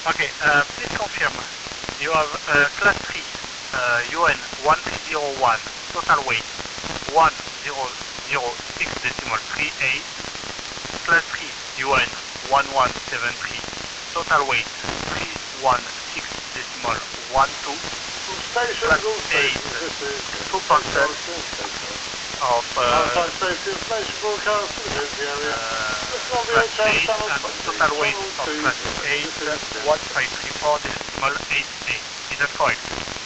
Okay, please confirm. You have class 3 UN 1301, total weight 1006.38. Class 3 UN 1173, total weight 316.12. Class 8 2% of class 8 and total weight of class 8 1534.88. Is that correct?